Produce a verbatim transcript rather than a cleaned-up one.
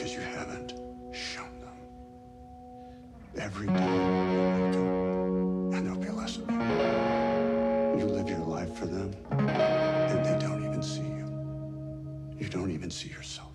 because you haven't shown them. Every day you wake up, and there'll be less of you. You live your life for them, and they don't even see you. You don't even see yourself.